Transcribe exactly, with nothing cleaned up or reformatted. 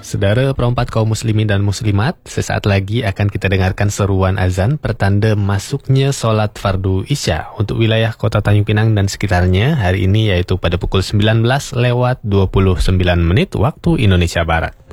Saudara perempat kaum muslimin dan muslimat, sesaat lagi akan kita dengarkan seruan azan pertanda masuknya solat fardu Isya untuk wilayah Kota Tanjung Pinang dan sekitarnya hari ini, yaitu pada pukul sembilan belas lewat dua puluh sembilan menit waktu Indonesia Barat.